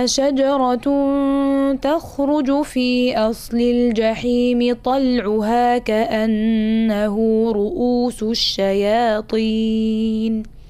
شجرة تخرج في أصل الجحيم طلعها كأنه رؤوس الشياطين